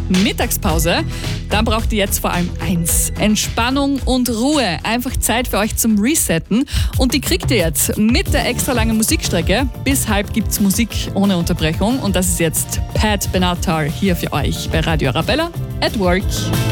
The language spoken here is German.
Mittagspause. Dann braucht ihr jetzt vor allem eins: Entspannung und Ruhe. Einfach Zeit für euch zum Resetten. Und die kriegt ihr jetzt mit der extra langen Musikstrecke. Bis halb gibt's Musik ohne Unterbrechung. Und das ist jetzt Pat Benatar hier für euch bei Radio Arabella at Work.